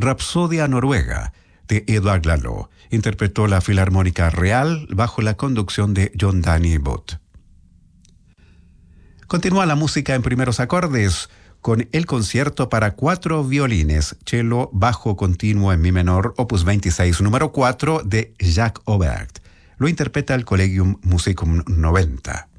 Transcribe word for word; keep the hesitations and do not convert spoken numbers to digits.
Rapsodia Noruega, de Edvard Lalo. Interpretó la Filarmónica Real bajo la conducción de John Danny Booth. Continúa la música en primeros acordes con el concierto para cuatro violines, cello, bajo continuo en mi menor, opus veintiséis, número cuatro, de Jacques Aubert. Lo interpreta el Collegium Musicum noventa.